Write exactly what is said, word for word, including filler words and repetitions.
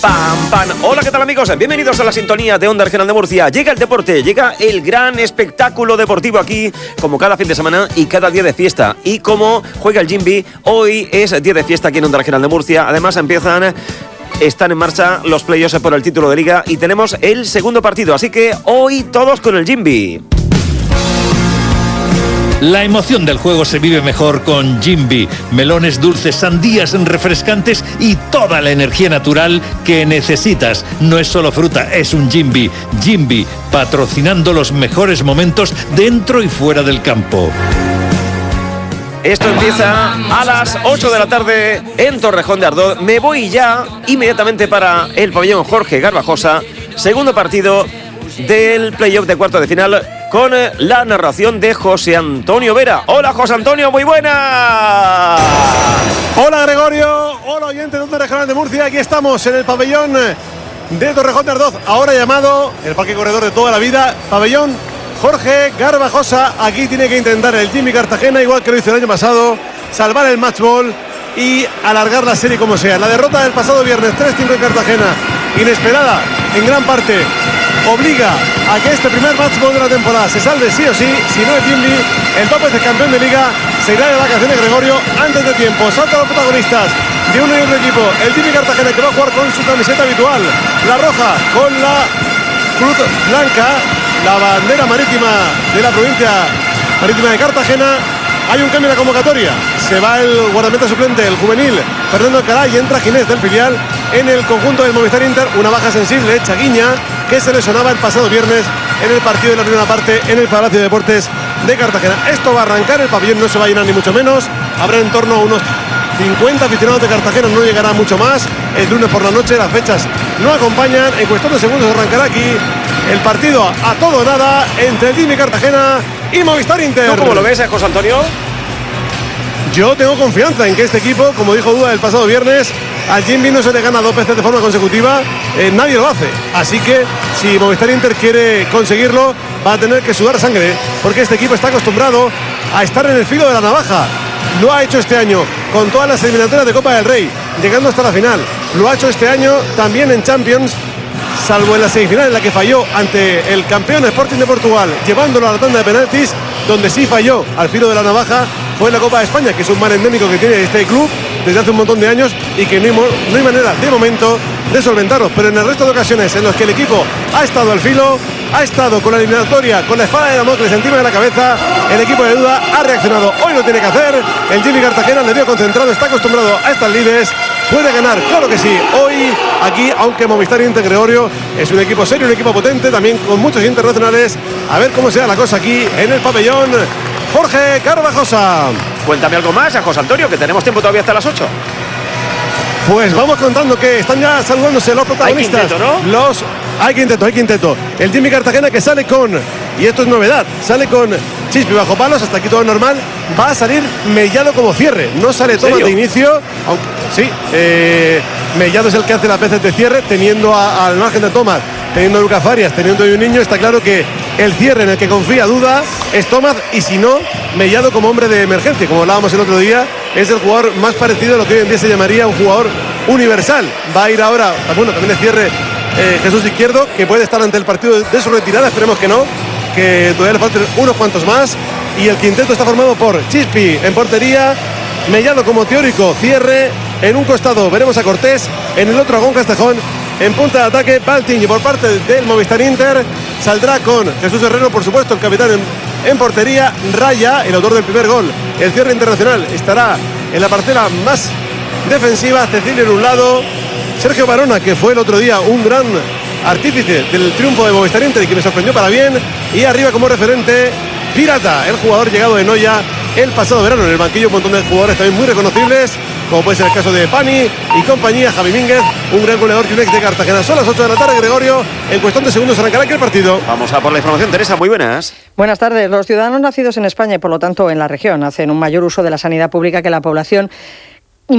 Pam, pam. Hola, ¿qué tal, amigos? Bienvenidos a la sintonía de Onda Regional de Murcia. Llega el deporte, llega el gran espectáculo deportivo aquí, como cada fin de semana y cada día de fiesta. Y como juega el Jimby, hoy es día de fiesta aquí en Onda Regional de Murcia. Además empiezan... Están en marcha los playoffs por el título de liga y tenemos el segundo partido, así que hoy todos con el Jimby. La emoción del juego se vive mejor con Jimby. Melones dulces, sandías refrescantes y toda la energía natural que necesitas. No es solo fruta, es un Jimby. Jimby, patrocinando los mejores momentos dentro y fuera del campo. Esto empieza a las ocho de la tarde en Torrejón de Ardoz. Me voy ya inmediatamente para el pabellón Jorge Garbajosa. Segundo partido del playoff de cuarto de final con la narración de José Antonio Vera. Hola, José Antonio, muy buena. Hola, Gregorio. Hola, oyentes de Onda Regional de Murcia. Aquí estamos en el pabellón de Torrejón de Ardoz, ahora llamado el parque corredor de toda la vida, pabellón Jorge Garbajosa. Aquí tiene que intentar el Jimby Cartagena, igual que lo hizo el año pasado, salvar el match ball y alargar la serie como sea. La derrota del pasado viernes tres cinco en Cartagena, inesperada en gran parte, obliga a que este primer match ball de la temporada se salve sí o sí. Si no es Jimby, el Topo es el campeón de liga, se irá de vacaciones Gregorio antes de tiempo. Salta a los protagonistas de uno y otro equipo. El Jimby Cartagena, que va a jugar con su camiseta habitual, la roja con la cruz blanca, la bandera marítima de la provincia marítima de Cartagena. Hay un cambio en la convocatoria. Se va el guardameta suplente, el juvenil Fernando Alcalá, y entra Ginés del filial en el conjunto del Movistar Inter. Una baja sensible, Chaguiña, que se lesionaba el pasado viernes en el partido de la primera parte en el Palacio de Deportes de Cartagena. Esto va a arrancar, el pabellón no se va a llenar ni mucho menos. Habrá en torno a unos cincuenta aficionados de Cartagena, no llegará mucho más. El lunes por la noche, las fechas no acompañan. En cuestión de segundos arrancará aquí el partido a todo o nada entre el Jimby Cartagena y Movistar Inter. ¿Tú cómo lo ves, José Antonio? Yo tengo confianza en que este equipo, como dijo Duda el pasado viernes, al Jimby no se le gana dos veces de forma consecutiva, eh, nadie lo hace. Así que si Movistar Inter quiere conseguirlo, va a tener que sudar sangre, porque este equipo está acostumbrado a estar en el filo de la navaja. Lo ha hecho este año con todas las eliminatorias de Copa del Rey, llegando hasta la final. Lo ha hecho este año también en Champions, salvo en la semifinal en la que falló ante el campeón Sporting de Portugal, llevándolo a la tanda de penaltis. Donde sí falló al filo de la navaja fue en la Copa de España, que es un mal endémico que tiene este club desde hace un montón de años y que no hay, no hay manera de momento de solventarlo. Pero en el resto de ocasiones en los que el equipo ha estado al filo, ha estado con la eliminatoria, con la espada de Damocles encima de la cabeza, el equipo de Duda ha reaccionado. Hoy lo tiene que hacer. El Jimby Cartagena le vio concentrado, está acostumbrado a estas lides. Puede ganar, claro que sí. Hoy aquí, aunque Movistar Inter, Gregorio, es un equipo serio, un equipo potente, también con muchos internacionales. A ver cómo sea la cosa aquí en el pabellón Jorge Garbajosa. Cuéntame algo más, José Antonio, que tenemos tiempo todavía hasta las ocho. Pues vamos contando que están ya saludándose los protagonistas. Hay quinteto, ¿no? Los hay quinteto, hay quinteto. El Jimby Cartagena, que sale con, y esto es novedad, sale con Chispi bajo palos, hasta aquí todo normal. Va a salir Mellado como cierre, no sale Tomás de inicio, aunque sí, eh, Mellado es el que hace las veces de cierre, teniendo a, al margen de Tomás, teniendo a Lucas Farias, teniendo a un niño. Está claro que el cierre en el que confía Duda es Tomás, y si no, Mellado como hombre de emergencia, como hablábamos el otro día, es el jugador más parecido a lo que hoy en día se llamaría un jugador universal. Va a ir ahora, bueno, también de cierre eh, Jesús Izquierdo, que puede estar ante el partido de, de su retirada, esperemos que no, que todavía le faltan unos cuantos más. Y el quinteto está formado por Chispi en portería, Mellado como teórico cierre, en un costado veremos a Cortés, en el otro a Gon Castejón, en punta de ataque Baltiño. Por parte del Movistar Inter saldrá con Jesús Herrero, por supuesto, el capitán en, en portería. Raya, el autor del primer gol, el cierre internacional, estará en la parcela más defensiva. Cecilio en un lado, Sergio Barona, que fue el otro día un gran artífice del triunfo de Movistar Inter y que me sorprendió para bien, y arriba como referente Pirata, el jugador llegado de Noya el pasado verano. En el banquillo un montón de jugadores también muy reconocibles, como puede ser el caso de Pani y compañía. Javi Mínguez, un gran goleador y un ex de Cartagena. Son las ocho de la tarde, Gregorio. En cuestión de segundos arrancará aquí el partido. Vamos a por la información. Teresa, muy buenas. Buenas tardes. Los ciudadanos nacidos en España y por lo tanto en la región hacen un mayor uso de la sanidad pública que la población